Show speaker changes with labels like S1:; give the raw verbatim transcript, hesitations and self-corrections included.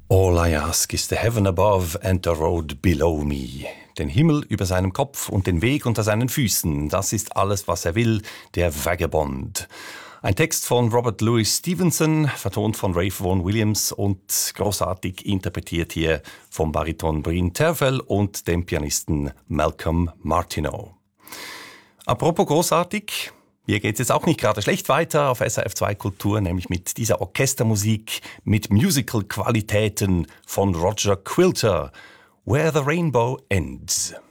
S1: All I ask is the heaven above and the road below me. Den Himmel über seinem Kopf und den Weg unter seinen Füßen. Das ist alles, was er will, der Vagabond. Ein Text von Robert Louis Stevenson, vertont von Ralph Vaughan Williams und großartig interpretiert hier vom Bariton Bryn Terfel und dem Pianisten Malcolm Martineau. Apropos großartig, hier geht es jetzt auch nicht gerade schlecht weiter auf S R F zwei Kultur, nämlich mit dieser Orchestermusik, mit Musical-Qualitäten von Roger Quilter, Where the Rainbow Ends.